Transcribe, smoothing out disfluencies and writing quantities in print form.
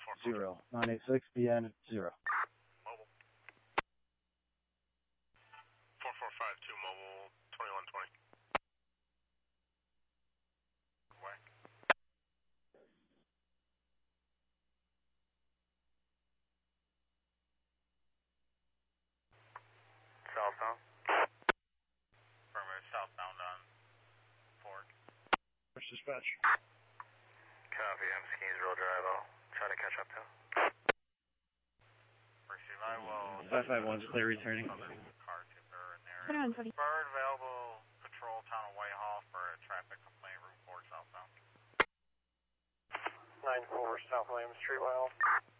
0. 986 BN 0. Mobile. 4452 mobile 2120. Way. Southbound. Affirmative, southbound on Ford. Dispatch. Copy, I'm Skinsville Drive. I'll try to catch up to. Receive, I will. 551's clear returning. Car tipper in there. Bird available, patrol town of Whitehall for a traffic complaint, Route 4 southbound. 94 South William Street, Whitehall.